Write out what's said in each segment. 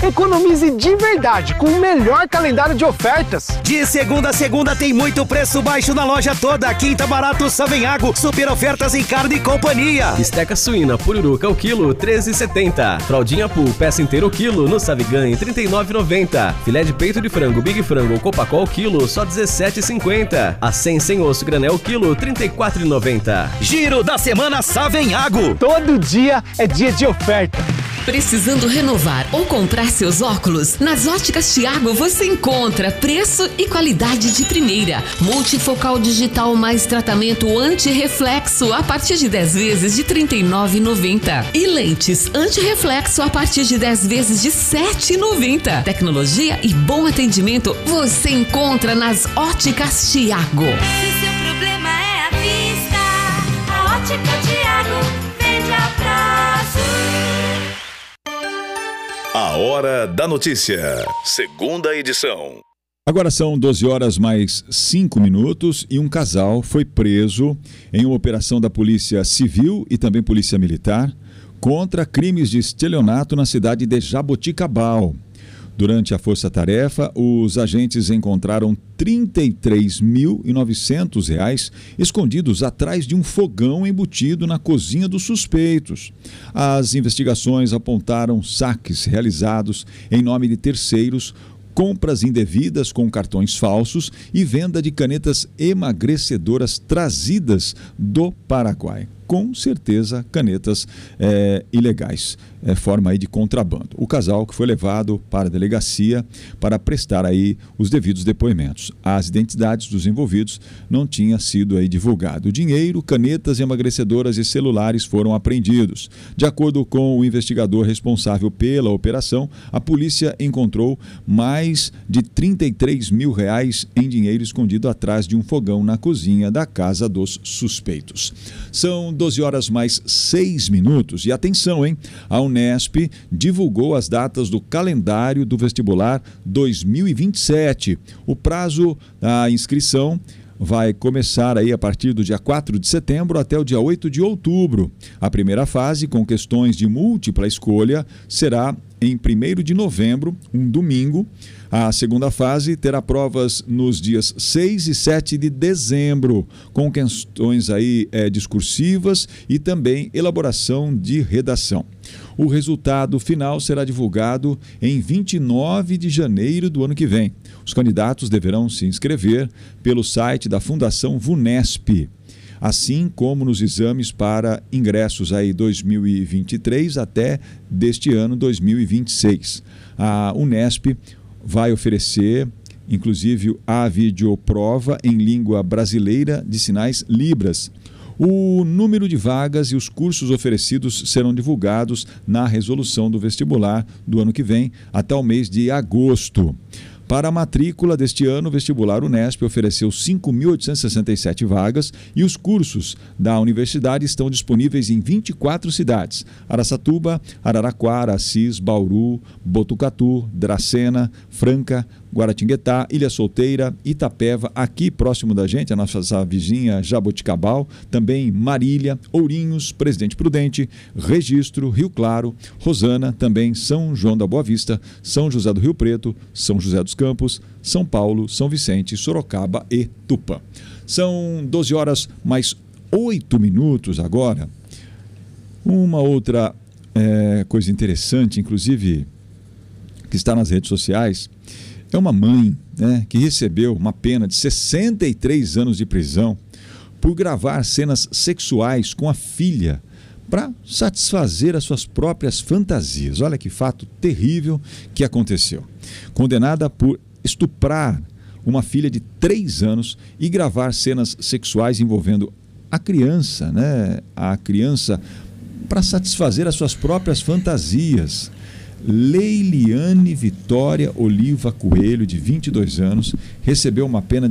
Economize de verdade com o melhor calendário de ofertas. De segunda a segunda tem muito preço baixo na loja toda. Quinta barato Savenhago, super ofertas em carne e companhia. Bisteca suína pururuca ao quilo, 13,70. Fraldinha Pool, peça inteira o quilo, no Savigan, 39,90. Filé de peito de frango, Big Frango ou Copacol quilo, só 17,50. A 100 sem osso granel quilo, 34,90. Giro da semana Savenhago. Todo dia é dia de oferta. Precisando renovar ou comprar seus óculos? Nas Óticas Thiago você encontra preço e qualidade de primeira. Multifocal digital mais tratamento anti-reflexo a partir de 10 vezes de R$ 39,90. E lentes anti-reflexo a partir de 10 vezes de R$ 7,90. Tecnologia e bom atendimento você encontra nas Óticas Thiago. Se seu problema é a vista, a Ótica Thiago vende a prazo. A Hora da Notícia, segunda edição. Agora são 12 horas mais 5 minutos e um casal foi preso em uma operação da Polícia Civil e também Polícia Militar contra crimes de estelionato na cidade de Jaboticabal. Durante a força-tarefa, os agentes encontraram R$ 33.900 escondidos atrás de um fogão embutido na cozinha dos suspeitos. As investigações apontaram saques realizados em nome de terceiros, compras indevidas com cartões falsos e venda de canetas emagrecedoras trazidas do Paraguai. Com certeza, canetas ilegais, forma aí de contrabando. O casal que foi levado para a delegacia para prestar aí os devidos depoimentos. As identidades dos envolvidos não tinham sido aí divulgado. Dinheiro, canetas emagrecedoras e celulares foram apreendidos. De acordo com o investigador responsável pela operação, a polícia encontrou mais de R$ 33 mil em dinheiro escondido atrás de um fogão na cozinha da casa dos suspeitos. São 12 horas mais 6 minutos. E atenção, hein? A Unesp divulgou as datas do calendário do vestibular 2027. O prazo da inscrição vai começar aí a partir do dia 4 de setembro até o dia 8 de outubro. A primeira fase, com questões de múltipla escolha, será em 1º de novembro, um domingo. A segunda fase terá provas nos dias 6 e 7 de dezembro, com questões aí discursivas e também elaboração de redação. O resultado final será divulgado em 29 de janeiro do ano que vem. Os candidatos deverão se inscrever pelo site da Fundação VUNESP, assim como nos exames para ingressos aí 2023 até deste ano 2026. A Unesp vai oferecer, inclusive, a videoprova em língua brasileira de sinais Libras. O número de vagas e os cursos oferecidos serão divulgados na resolução do vestibular do ano que vem, até o mês de agosto. Para a matrícula deste ano, o vestibular Unesp ofereceu 5.867 vagas e os cursos da universidade estão disponíveis em 24 cidades: Araçatuba, Araraquara, Assis, Bauru, Botucatu, Dracena, Franca, Guaratinguetá, Ilha Solteira, Itapeva, aqui próximo da gente, a nossa vizinha Jaboticabal, também Marília, Ourinhos, Presidente Prudente, Registro, Rio Claro, Rosana, também São João da Boa Vista, São José do Rio Preto, São José dos Campos, São Paulo, São Vicente, Sorocaba e Tupã. São 12 horas mais 8 minutos agora. Uma outra coisa interessante, inclusive, que está nas redes sociais, é uma mãe, que recebeu uma pena de 63 anos de prisão por gravar cenas sexuais com a filha para satisfazer as suas próprias fantasias. Olha que fato terrível que aconteceu. Condenada por estuprar uma filha de 3 anos e gravar cenas sexuais envolvendo a criança, a criança para satisfazer as suas próprias fantasias. Leiliane Vitória Oliva Coelho, de 22 anos, recebeu uma pena de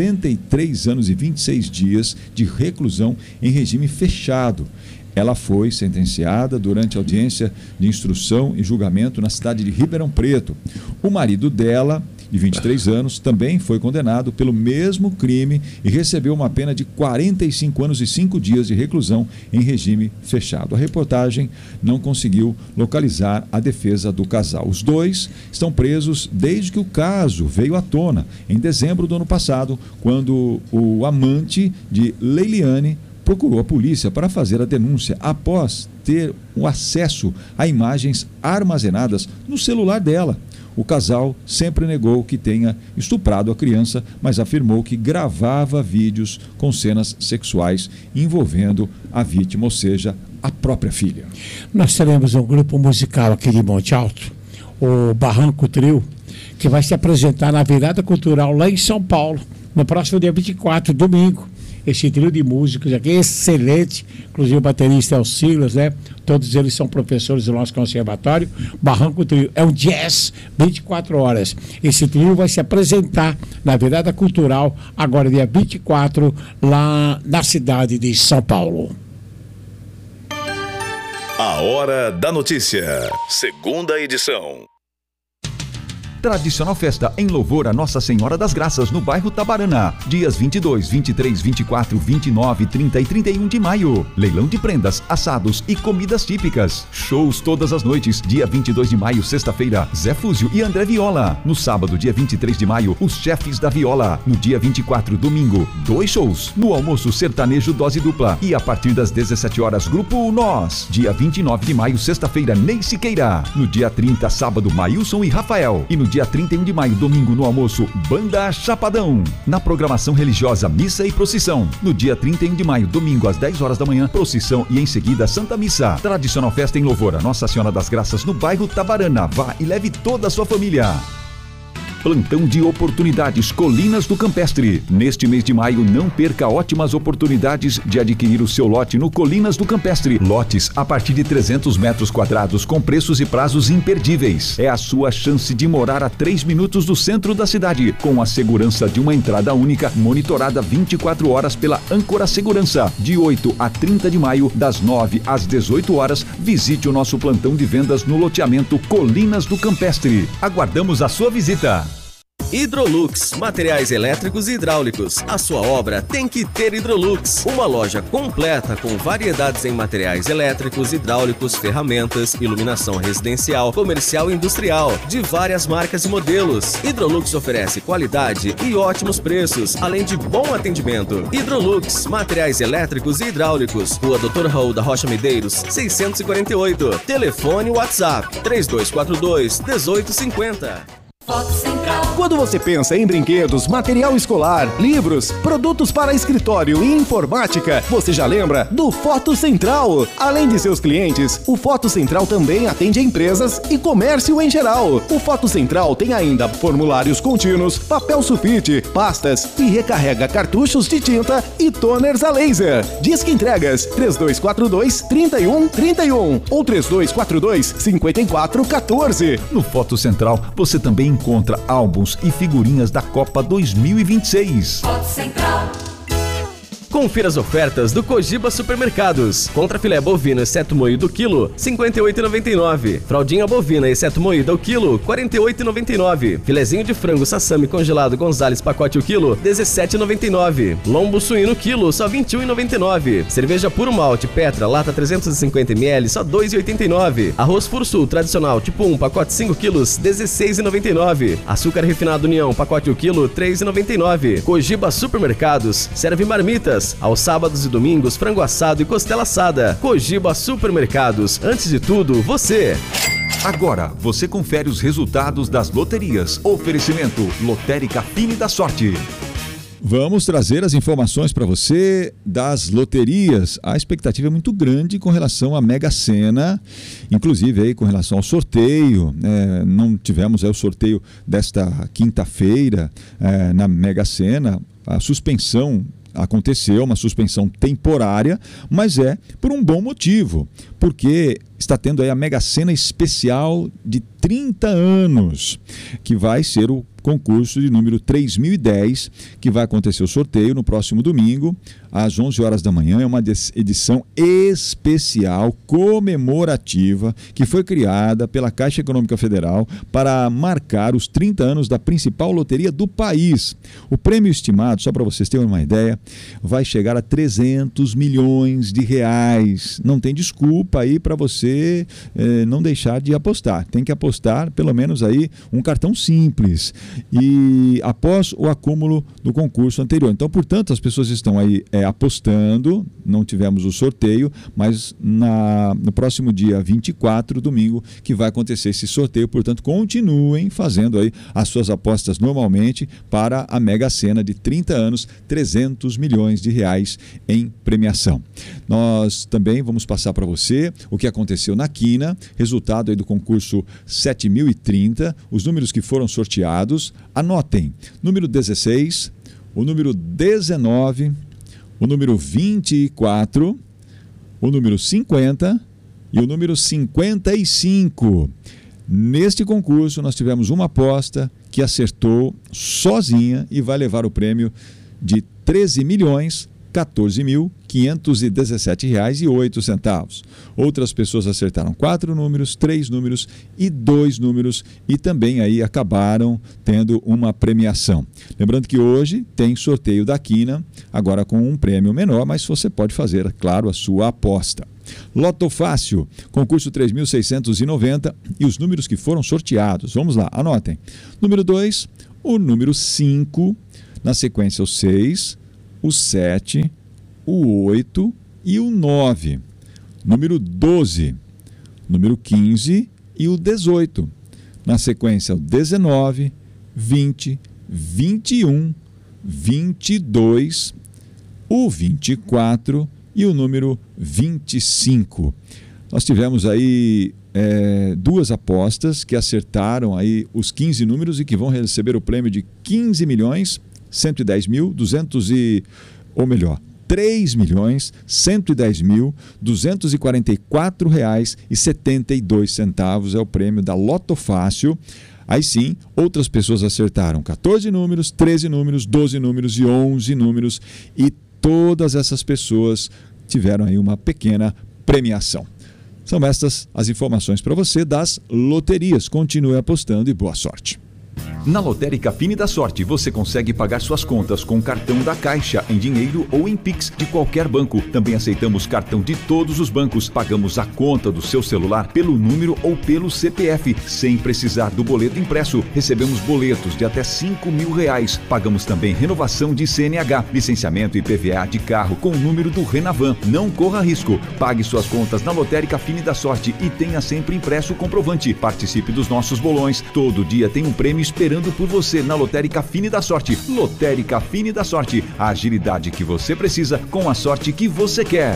63 anos e 26 dias de reclusão em regime fechado. Ela foi sentenciada durante a audiência de instrução e julgamento na cidade de Ribeirão Preto. O marido dela, de 23 anos, também foi condenado pelo mesmo crime e recebeu uma pena de 45 anos e 5 dias de reclusão em regime fechado. A reportagem não conseguiu localizar a defesa do casal. Os dois estão presos desde que o caso veio à tona, em dezembro do ano passado, quando o amante de Leiliane procurou a polícia para fazer a denúncia após ter o acesso a imagens armazenadas no celular dela. O casal sempre negou que tenha estuprado a criança, mas afirmou que gravava vídeos com cenas sexuais envolvendo a vítima, ou seja, a própria filha. Nós teremos um grupo musical aqui de Monte Alto, o Barranco Trio, que vai se apresentar na Virada Cultural lá em São Paulo, no próximo dia 24, domingo. Esse trio de músicos aqui é excelente, inclusive o baterista é o Silas, né? Todos eles são professores do nosso conservatório. Barranco Trio é um jazz 24 horas. Esse trio vai se apresentar na Virada Cultural, agora dia 24, lá na cidade de São Paulo. A Hora da Notícia, segunda edição. Tradicional festa em louvor a Nossa Senhora das Graças, no bairro Tabarana. Dias 22, 23, 24, 29, 30 e 31 de maio. Leilão de prendas, assados e comidas típicas. Shows todas as noites. Dia 22 de maio, sexta-feira, Zé Fúzio e André Viola. No sábado, dia 23 de maio, os Chefes da Viola. No dia 24, domingo, 2 shows. No almoço, sertanejo dose dupla. E a partir das 17 horas, Grupo Nós. Dia 29 de maio, sexta-feira, Ney Siqueira. No dia 30, sábado, Maílson e Rafael. E no dia 31 de maio, domingo, no almoço, Banda Chapadão. Na programação religiosa, missa e procissão. No dia 31 de maio, domingo, às 10 horas da manhã, procissão e em seguida, Santa Missa. Tradicional festa em louvor a Nossa Senhora das Graças, no bairro Tabarana. Vá e leve toda a sua família. Plantão de oportunidades Colinas do Campestre. Neste mês de maio, não perca ótimas oportunidades de adquirir o seu lote no Colinas do Campestre. Lotes a partir de 300 metros quadrados com preços e prazos imperdíveis. É a sua chance de morar a 3 minutos do centro da cidade, com a segurança de uma entrada única, monitorada 24 horas pela Âncora Segurança. De 8 a 30 de maio, das 9 às 18 horas, visite o nosso plantão de vendas no loteamento Colinas do Campestre. Aguardamos a sua visita. Hidrolux, materiais elétricos e hidráulicos. A sua obra tem que ter Hidrolux. Uma loja completa com variedades em materiais elétricos, hidráulicos, ferramentas, iluminação residencial, comercial e industrial, de várias marcas e modelos. Hidrolux oferece qualidade e ótimos preços, além de bom atendimento. Hidrolux, materiais elétricos e hidráulicos. Rua Dr. Raul da Rocha Medeiros, 648. Telefone WhatsApp 3242-1850. Foto Central. Quando você pensa em brinquedos, material escolar, livros, produtos para escritório e informática, você já lembra do Foto Central. Além de seus clientes, o Foto Central também atende empresas e comércio em geral. O Foto Central tem ainda formulários contínuos, papel sulfite, pastas e recarrega cartuchos de tinta e toners a laser. Disque entregas 3242-3131 ou 3242-5414. No Foto Central, você também encontra álbuns e figurinhas da Copa 2026. Foto Central. Confira as ofertas do Cogiba Supermercados. Contrafilé bovino exceto moído quilo, R$ 58,99. Fraldinha bovina exceto moída o quilo, R$ 48,99. Filezinho de frango sassami congelado Gonzales pacote o quilo, R$ 17,99. Lombo suíno quilo, só R$ 21,99. Cerveja puro malte Petra, lata 350 ml, só R$ 2,89. Arroz Fursul tradicional tipo 1, pacote 5 quilos, R$ 16,99. Açúcar refinado União, pacote o quilo, R$ 3,99. Cogiba Supermercados, serve marmitas. Aos sábados e domingos, frango assado e costela assada. Cogiba Supermercados. Antes de tudo, você. Agora, você confere os resultados das loterias. Oferecimento Lotérica Fine da Sorte. Vamos trazer as informações para você das loterias. A expectativa é muito grande com relação à Mega Sena, inclusive aí com relação ao sorteio. Não tivemos o sorteio desta quinta-feira na Mega Sena. A suspensão aconteceu, uma suspensão temporária, mas é por um bom motivo, porque está tendo aí a Mega Sena especial de 30 anos, que vai ser o concurso de número 3010, que vai acontecer o sorteio no próximo domingo, às 11 horas da manhã. É uma edição especial, comemorativa, que foi criada pela Caixa Econômica Federal para marcar os 30 anos da principal loteria do país. O prêmio estimado, só para vocês terem uma ideia, vai chegar a 300 milhões de reais. Não tem desculpa aí para você não deixar de apostar. Tem que apostar pelo menos aí um cartão simples, e após o acúmulo do concurso anterior. Então, portanto, as pessoas estão aí apostando. Não tivemos o sorteio, mas no próximo dia 24, domingo, que vai acontecer esse sorteio. Portanto, continuem fazendo aí as suas apostas normalmente para a Mega Sena de 30 anos, 300 milhões de reais em premiação. Nós também vamos passar para você o que aconteceu na Quina, resultado aí do concurso 7030, os números que foram sorteados. Anotem: número 16, o número 19, o número 24, o número 50 e o número 55. Neste concurso nós tivemos uma aposta que acertou sozinha e vai levar o prêmio de R$13.517,08. Outras pessoas acertaram 4 números, 3 números e 2 números, e também aí acabaram tendo uma premiação. Lembrando que hoje tem sorteio da Quina, agora com um prêmio menor, mas você pode fazer, claro, a sua aposta. Loto Fácil, concurso 3.690, e os números que foram sorteados. Vamos lá, anotem. Número 2, o número 5, na sequência o 6, o 7, o 8 e o 9. Número 12, número 15 e o 18. Na sequência o 19, 20, 21, 22, o 24 e o número 25. Nós tivemos aí duas apostas que acertaram aí os 15 números e que vão receber o prêmio de 15 milhões 110 mil 3.110.244 reais e 72 centavos é o prêmio da Loto Fácil. Aí sim, outras pessoas acertaram 14 números, 13 números, 12 números e 11 números, e todas essas pessoas tiveram aí uma pequena premiação. São estas as informações para você das loterias. Continue apostando e boa sorte. Na Lotérica Fine da Sorte, você consegue pagar suas contas com cartão da Caixa, em dinheiro ou em Pix de qualquer banco. Também aceitamos cartão de todos os bancos. Pagamos a conta do seu celular pelo número ou pelo CPF, sem precisar do boleto impresso. Recebemos boletos de até R$5.000. Pagamos também renovação de CNH, licenciamento e PVA de carro com o número do Renavan. Não corra risco. Pague suas contas na Lotérica Fine da Sorte e tenha sempre impresso o comprovante. Participe dos nossos bolões. Todo dia tem um prêmio esperando por você na Lotérica Fine da Sorte. Lotérica Fine da Sorte, a agilidade que você precisa com a sorte que você quer.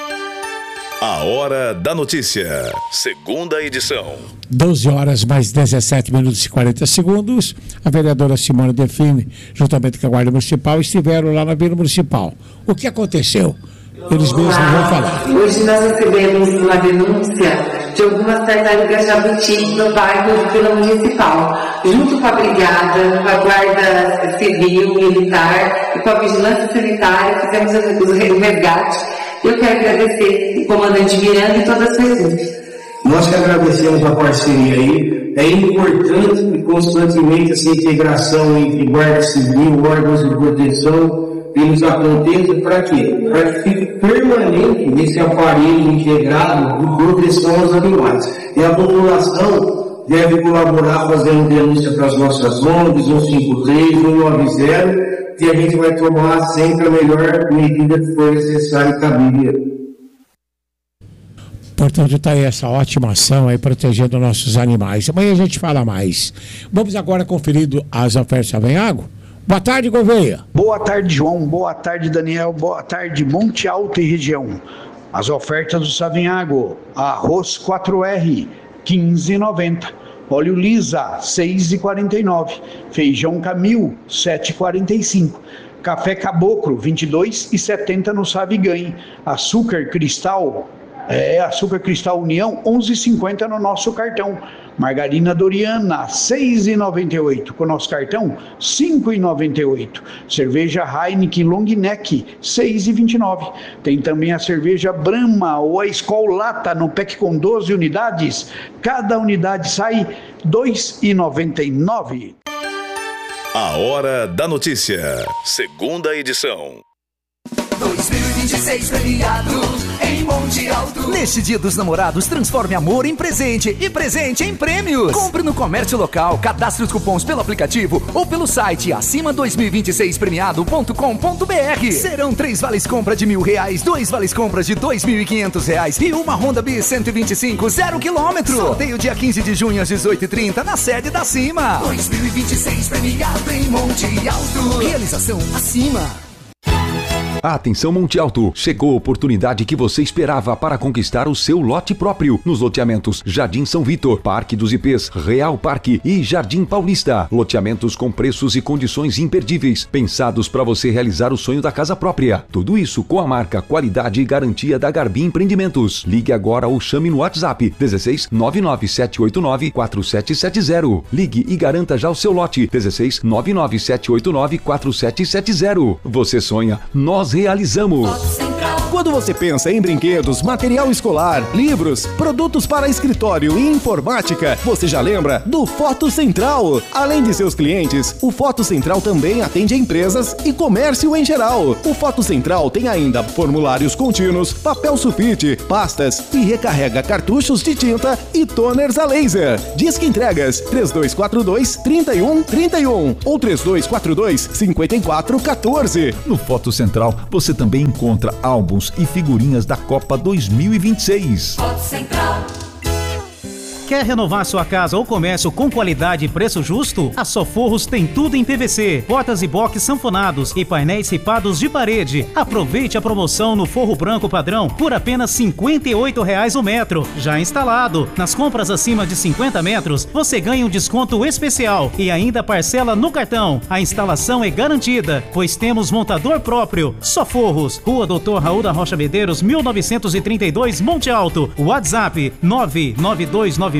A Hora da Notícia, segunda edição. 12 horas mais 17 minutos e 40 segundos. A vereadora Simone Delfine, juntamente com a Guarda Municipal, estiveram lá na Vila Municipal. O que aconteceu? Eles mesmos vão falar. Hoje nós recebemos uma denúncia de algumas tartarugas jabuti no bairro de Vila Municipal, junto com a brigada, com a Guarda Civil, Militar e com a Vigilância Sanitária, fizemos o resgate. Eu quero agradecer o comandante Miranda e toda a sua equipe. Nós que agradecemos a parceria aí. É importante que constantemente essa integração entre Guarda Civil, órgãos de proteção, eles aconteçam para quê? Para que fique permanente nesse aparelho integrado de proteção aos animais. E a população deve colaborar fazendo denúncia para as nossas ONGs, 153, 190, e a gente vai tomar sempre a melhor medida que for necessária e cabível. Portanto, está aí essa ótima ação aí protegendo nossos animais. Amanhã a gente fala mais. Vamos agora conferir as ofertas Savenhago. Boa tarde, Gouveia. Boa tarde, João. Boa tarde, Daniel. Boa tarde, Monte Alto e região. As ofertas do Savenhago: arroz 4R, 15,90. Óleo lisa, 6,49. Feijão Camil, 7,45. Café Caboclo, 22,70 no Saviganhe. Açúcar Cristal, Açúcar Cristal União, 11,50 no nosso cartão. Margarina Doriana, 6,98. Com o nosso cartão, 5,98. Cerveja Heineken Long Neck, 6,29. Tem também a cerveja Brahma ou a Skol Lata no pack com 12 unidades. Cada unidade sai 2,99. A Hora da Notícia, segunda edição. 2026 premiado em Monte Alto. Neste Dia dos Namorados, transforme amor em presente e presente em prêmios. Compre no comércio local, cadastre os cupons pelo aplicativo ou pelo site acima2026premiado.com.br. Serão 3 vales compra de R$1.000, 2 vales compras de R$2.500 e uma Honda Bis 125 0 km. Sorteio dia 15 de junho às 18h30 na sede da Acima. 2026 premiado em Monte Alto. Realização Acima. Atenção Monte Alto, chegou a oportunidade que você esperava para conquistar o seu lote próprio nos loteamentos Jardim São Vitor, Parque dos Ipês, Real Parque e Jardim Paulista. Loteamentos com preços e condições imperdíveis, pensados para você realizar o sonho da casa própria. Tudo isso com a marca, qualidade e garantia da Garbi Empreendimentos. Ligue agora ou chame no WhatsApp 16 99789 4770. Ligue e garanta já o seu lote 16 99789 4770. Você sonha, nós realizamos. Quando você pensa em brinquedos, material escolar, livros, produtos para escritório e informática, você já lembra do Foto Central. Além de seus clientes, o Foto Central também atende empresas e comércio em geral. O Foto Central tem ainda formulários contínuos, papel sulfite, pastas e recarrega cartuchos de tinta e toners a laser. Disque entregas 3242-3131 ou 3242-5414. No Foto Central, você também encontra álbuns e figurinhas da Copa 2026. Foto Central. Quer renovar sua casa ou comércio com qualidade e preço justo? A Soforros tem tudo em PVC, portas e box sanfonados e painéis ripados de parede. Aproveite a promoção no forro branco padrão por apenas R$ 58,00 o metro, já instalado. Nas compras acima de 50 metros, você ganha um desconto especial e ainda parcela no cartão. A instalação é garantida, pois temos montador próprio. Soforros, Rua Doutor Raul da Rocha Medeiros, 1932, Monte Alto. WhatsApp 992969594.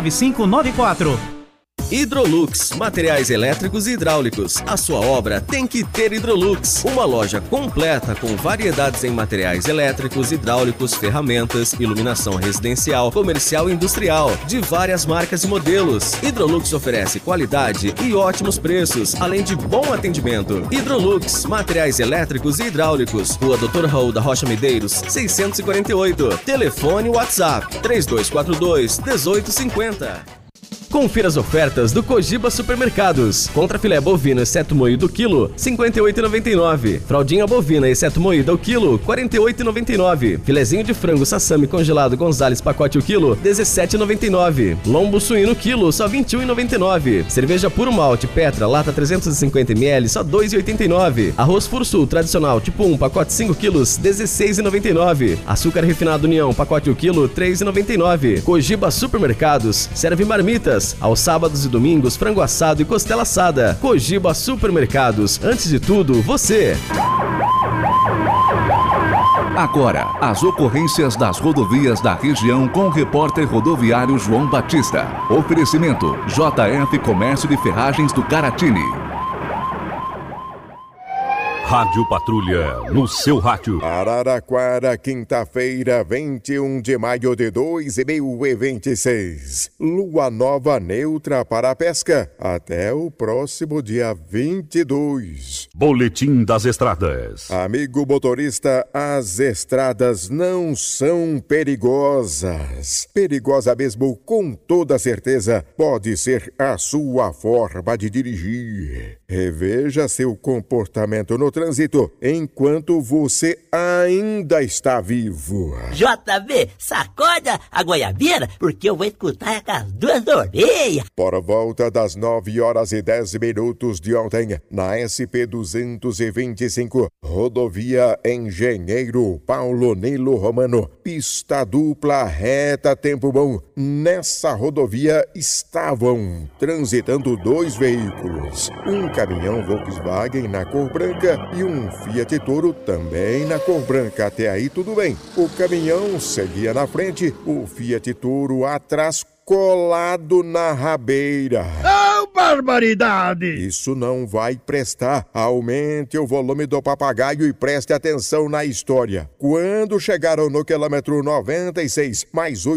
Hidrolux, materiais elétricos e hidráulicos. A sua obra tem que ter Hidrolux. Uma loja completa com variedades em materiais elétricos, hidráulicos, ferramentas, iluminação residencial, comercial e industrial, de várias marcas e modelos. Hidrolux oferece qualidade e ótimos preços, além de bom atendimento. Hidrolux, materiais elétricos e hidráulicos. Rua Doutor Raul da Rocha Medeiros, 648. Telefone WhatsApp 3242-1850. Confira as ofertas do Cogiba Supermercados. Contra filé bovino exceto moído quilo, R$ 58,99. Fraldinha bovina exceto moída o quilo, R$ 48,99. Filezinho de frango sassami congelado Gonzales pacote o quilo, R$ 17,99. Lombo suíno quilo, só R$ 21,99. Cerveja puro malte Petra, lata 350ml, só R$ 2,89. Arroz Fursul tradicional tipo 1, pacote 5 quilos, R$ 16,99. Açúcar refinado União, pacote o quilo, R$ 3,99. Cogiba Supermercados, serve marmitas. Aos sábados e domingos, frango assado e costela assada. Cogiba Supermercados. Antes de tudo, você. Agora, as ocorrências das rodovias da região com o repórter rodoviário João Batista. Oferecimento: JF Comércio de Ferragens do Caratini. Rádio Patrulha, no seu rádio. Araraquara, quinta-feira, 21 de maio de 2026. Lua nova neutra para a pesca. Até o próximo dia 22. Boletim das Estradas. Amigo motorista, as estradas não são perigosas. Perigosa mesmo, com toda certeza, pode ser a sua forma de dirigir. Reveja seu comportamento no trânsito enquanto você ainda está vivo. JB, sacoda a goiabeira, porque eu vou escutar com as duas orelhas. Por volta das 9h10 de ontem, na SP-225, rodovia Engenheiro Paulo Nilo Romano, pista dupla reta tempo bom. Nessa rodovia estavam transitando dois veículos. Um caminhão Volkswagen na cor branca e um Fiat Toro também na cor branca. Até aí tudo bem. O caminhão seguia na frente, o Fiat Toro atrás, colado na rabeira. Oh, barbaridade! Isso não vai prestar. Aumente o volume do papagaio e preste atenção na história. Quando chegaram no quilômetro 96, mais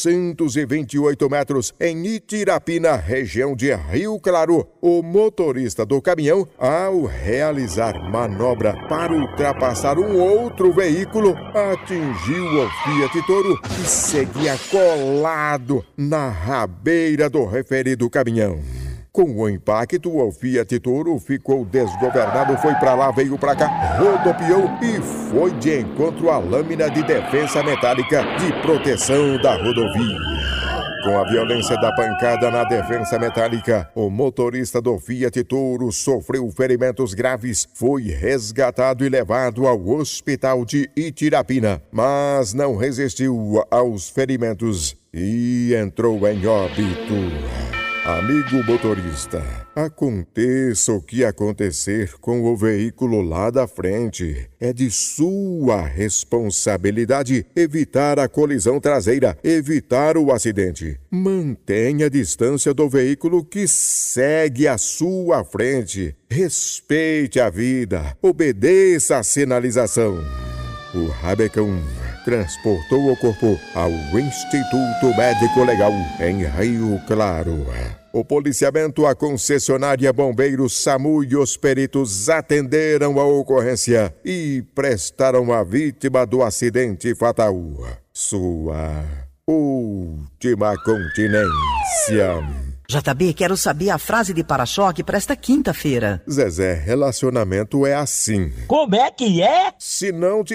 828 metros, em Itirapina, região de Rio Claro, o motorista do caminhão, ao realizar manobra para ultrapassar um outro veículo, atingiu o Fiat Toro e seguia colado na rabeira do referido caminhão. Com o impacto, o Fiat Toro ficou desgovernado, foi pra lá, veio pra cá, rodopiou e foi de encontro à lâmina de defensa metálica de proteção da rodovia. Com a violência da pancada na defensa metálica, o motorista do Fiat Toro sofreu ferimentos graves, foi resgatado e levado ao hospital de Itirapina, mas não resistiu aos ferimentos e entrou em óbito. Amigo motorista, aconteça o que acontecer com o veículo lá da frente, é de sua responsabilidade evitar a colisão traseira, evitar o acidente. Mantenha a distância do veículo que segue à sua frente. Respeite a vida, obedeça a sinalização. O Rabecão transportou o corpo ao Instituto Médico Legal em Rio Claro. O policiamento, a concessionária Bombeiros, SAMU e os peritos atenderam a ocorrência e prestaram à vítima do acidente fatal sua última continência. JB, quero saber a frase de para-choque para esta quinta-feira. Zezé, relacionamento é assim. Como é que é? Se não te